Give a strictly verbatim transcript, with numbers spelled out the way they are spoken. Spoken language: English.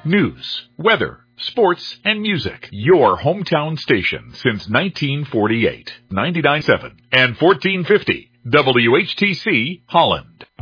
News, weather, sports, and music. Your hometown station since nineteen forty-eight. ninety-nine point seven and fourteen fifty W H T C Holland.